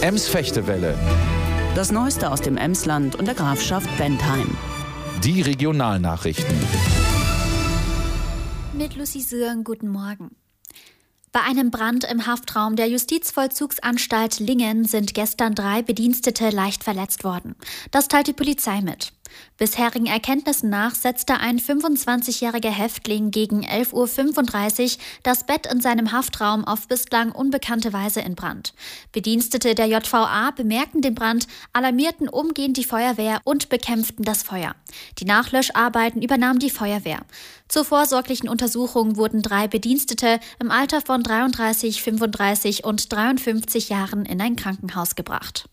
Ems-Fechtewelle. Das Neueste aus dem Emsland und der Grafschaft Bentheim. Die Regionalnachrichten. Mit Lucy Sören, guten Morgen. Bei einem Brand im Haftraum der Justizvollzugsanstalt Lingen sind gestern 3 Bedienstete leicht verletzt worden. Das teilt die Polizei mit. Bisherigen Erkenntnissen nach setzte ein 25-jähriger Häftling gegen 11:35 Uhr das Bett in seinem Haftraum auf bislang unbekannte Weise in Brand. Bedienstete der JVA bemerkten den Brand, alarmierten umgehend die Feuerwehr und bekämpften das Feuer. Die Nachlöscharbeiten übernahm die Feuerwehr. Zur vorsorglichen Untersuchung wurden 3 Bedienstete im Alter von 33, 35 und 53 Jahren in ein Krankenhaus gebracht.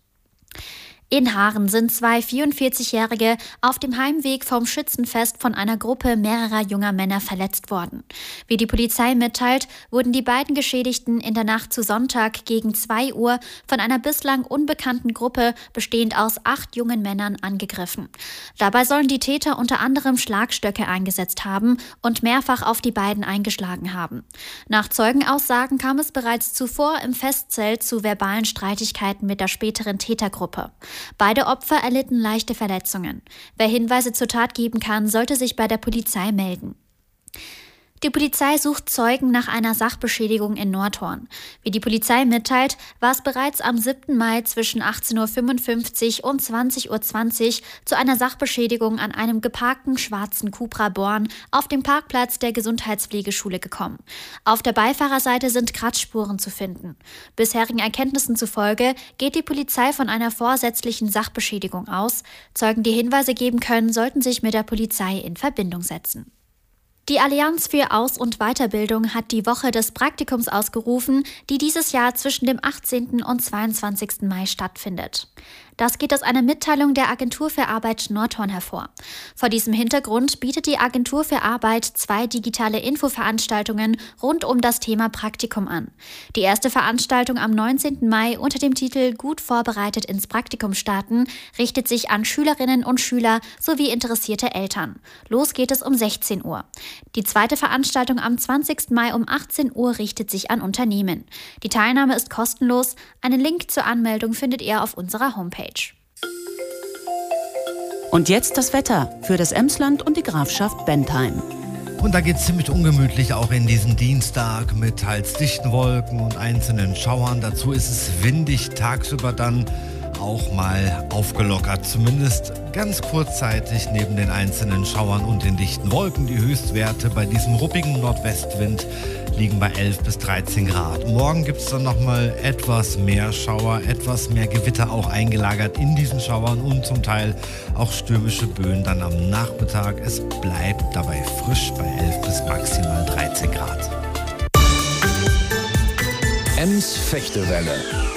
In Haaren sind 2 44-Jährige auf dem Heimweg vom Schützenfest von einer Gruppe mehrerer junger Männer verletzt worden. Wie die Polizei mitteilt, wurden die beiden Geschädigten in der Nacht zu Sonntag gegen 2 Uhr von einer bislang unbekannten Gruppe bestehend aus 8 jungen Männern angegriffen. Dabei sollen die Täter unter anderem Schlagstöcke eingesetzt haben und mehrfach auf die beiden eingeschlagen haben. Nach Zeugenaussagen kam es bereits zuvor im Festzelt zu verbalen Streitigkeiten mit der späteren Tätergruppe. Beide Opfer erlitten leichte Verletzungen. Wer Hinweise zur Tat geben kann, sollte sich bei der Polizei melden. Die Polizei sucht Zeugen nach einer Sachbeschädigung in Nordhorn. Wie die Polizei mitteilt, war es bereits am 7. Mai zwischen 18:55 Uhr und 20:20 Uhr zu einer Sachbeschädigung an einem geparkten schwarzen Cupra Born auf dem Parkplatz der Gesundheitspflegeschule gekommen. Auf der Beifahrerseite sind Kratzspuren zu finden. Bisherigen Erkenntnissen zufolge geht die Polizei von einer vorsätzlichen Sachbeschädigung aus. Zeugen, die Hinweise geben können, sollten sich mit der Polizei in Verbindung setzen. Die Allianz für Aus- und Weiterbildung hat die Woche des Praktikums ausgerufen, die dieses Jahr zwischen dem 18. und 22. Mai stattfindet. Das geht aus einer Mitteilung der Agentur für Arbeit Nordhorn hervor. Vor diesem Hintergrund bietet die Agentur für Arbeit 2 digitale Infoveranstaltungen rund um das Thema Praktikum an. Die erste Veranstaltung am 19. Mai unter dem Titel Gut vorbereitet ins Praktikum starten richtet sich an Schülerinnen und Schüler sowie interessierte Eltern. Los geht es um 16 Uhr. Die zweite Veranstaltung am 20. Mai um 18 Uhr richtet sich an Unternehmen. Die Teilnahme ist kostenlos. Einen Link zur Anmeldung findet ihr auf unserer Homepage. Und jetzt das Wetter für das Emsland und die Grafschaft Bentheim. Und da geht es ziemlich ungemütlich auch in diesen Dienstag mit teils dichten Wolken und einzelnen Schauern. Dazu ist es windig, tagsüber dann auch mal aufgelockert, zumindest ganz kurzzeitig neben den einzelnen Schauern und den dichten Wolken. Die Höchstwerte bei diesem ruppigen Nordwestwind liegen bei 11 bis 13 Grad. Morgen gibt es dann nochmal etwas mehr Schauer, etwas mehr Gewitter auch eingelagert in diesen Schauern und zum Teil auch stürmische Böen dann am Nachmittag. Es bleibt dabei frisch bei 11 bis maximal 13 Grad. Ems-Fechtewelle.